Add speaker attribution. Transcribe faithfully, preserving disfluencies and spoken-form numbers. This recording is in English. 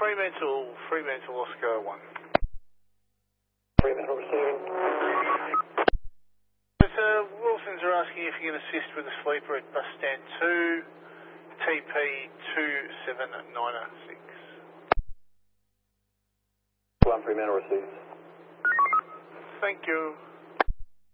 Speaker 1: Fremantle, Fremantle Oscar one.
Speaker 2: Fremantle receiving.
Speaker 1: Uh, Wilsons are asking if you can assist with a sleeper at bus stand two, T P two seven nine six.
Speaker 2: One Fremantle receiving.
Speaker 1: Thank you.